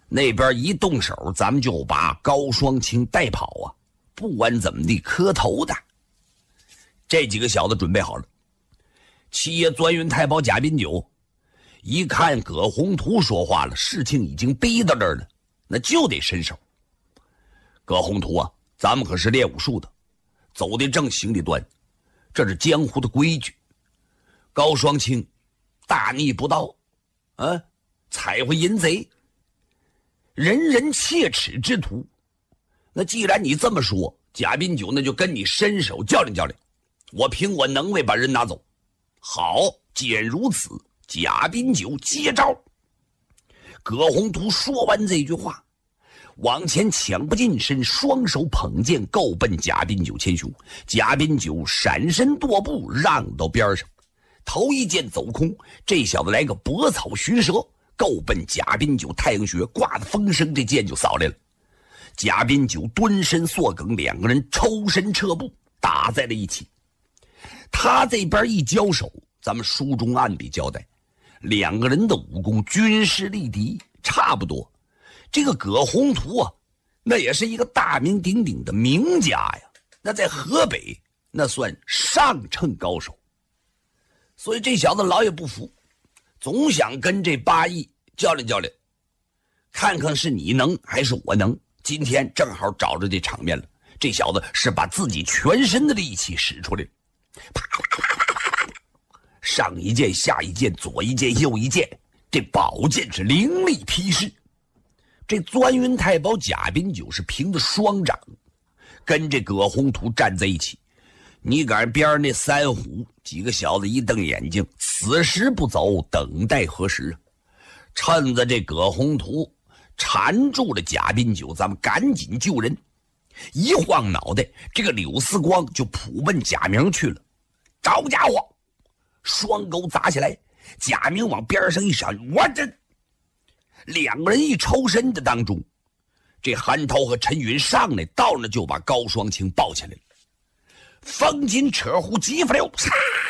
那边一动手，咱们就把高双清带跑啊！不管怎么地，磕头的。这几个小子准备好了。七爷钻云太保贾宾九一看葛宏图说话了，事情已经逼到这儿了，那就得伸手。葛宏图啊，咱们可是练武术的，走得正，行得端，这是江湖的规矩。高双清大逆不道啊，踩回淫贼，人人切齿之徒。那既然你这么说，贾宾九那就跟你伸手较量较量，我凭我能为把人拿走。好，既然如此，贾宾九接招。葛宏图说完这句话，往前抢不近身，双手捧剑够奔贾宾九前胸。贾宾九闪身跺步让到边上，头一剑走空，这小子来个搏草寻蛇，够奔贾宾九太阳穴，刮的风声，这剑就扫来了。贾宾九蹲身缩梗，两个人抽身撤步，打在了一起。他这边一交手，咱们书中暗笔交代，两个人的武功均势力敌，差不多。这个葛宏图啊，那也是一个大名鼎鼎的名家呀，那在河北那算上乘高手。所以这小子老也不服，总想跟这八义较量较量，看看是你能还是我能。今天正好找着这场面了，这小子是把自己全身的力气使出来了，啪啪啪啪啪啪，上一剑下一剑，左一剑右一剑，这宝剑是凌厉劈势。这钻云太保贾宾九是凭着双掌跟这葛宏图站在一起。你赶边上那三虎几个小子一瞪眼睛，此时不走，等待何时啊？趁着这葛宏图缠住了贾宾九，咱们赶紧救人。一晃脑袋，这个柳四光就扑奔贾明去了。找家伙，双钩砸下来，贾明往边上一闪，我这两个人一抽身的当中，这韩涛和陈云上来，到那就把高双清抱起来了。风金扯呼急不溜，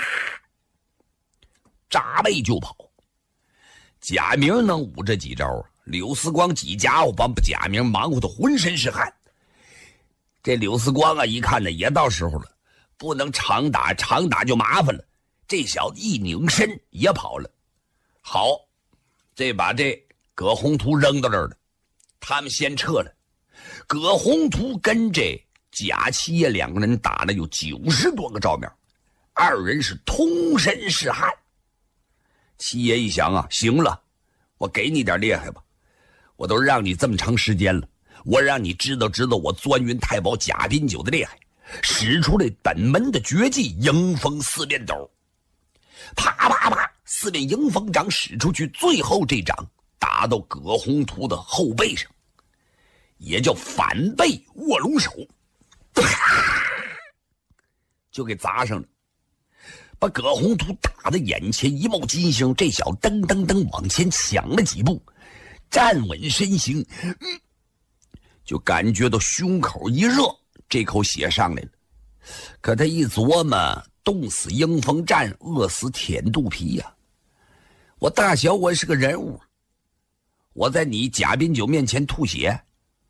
扎背就跑。贾明能舞这几招啊，柳四光几家伙把贾明忙活的浑身是汗。这柳四光啊，一看呢也到时候了，不能常打，常打就麻烦了。这小子一拧身也跑了。好，这把这葛宏图扔到这儿了，他们先撤了。葛宏图跟这贾七爷两个人打了有90多个照面，二人是通身是汗。七爷一想啊，行了，我给你点厉害吧，我都让你这么长时间了，我让你知道知道我钻云太保贾宾九的厉害，使出来本门的绝技迎风四面斗。啪啪啪，四面迎风掌使出去，最后这掌打到葛宏图的后背上，也叫反背卧龙手，啪就给砸上了，把葛宏图打的眼前一冒金星。这小噔噔噔往前抢了几步，站稳身形，就感觉到胸口一热，这口血上来了。可他一琢磨，冻死迎风战，饿死舔肚皮呀！我大小我是个人物，我在你贾宾九面前吐血，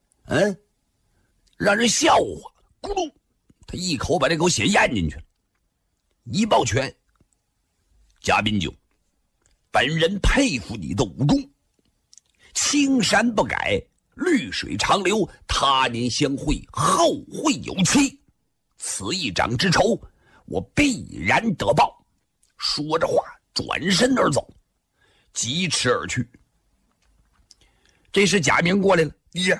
让人笑话，咕噜，他一口把这口血咽进去了。一抱拳，贾宾九，本人佩服你的武功，青山不改，绿水长流，他年相会，后会有期，此一掌之仇，我必然得报。说着话，转身而走，疾驰而去。这时贾明过来了，爹，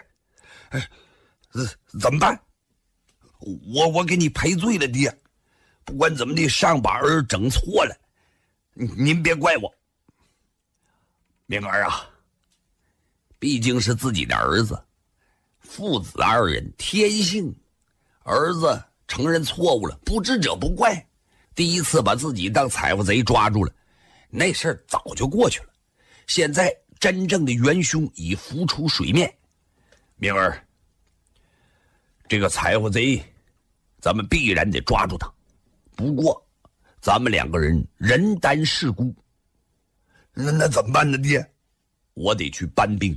怎么办？我给你赔罪了，爹。不管怎么地，上把儿整错了，您别怪我。明儿啊，毕竟是自己的儿子，父子二人天性，儿子承认错误了，不知者不怪。第一次把自己当采访贼抓住了，那事儿早就过去了。现在真正的元凶已浮出水面。明儿，这个采访贼，咱们必然得抓住他。不过，咱们两个人人单势孤，那怎么办呢，爹？我得去搬兵。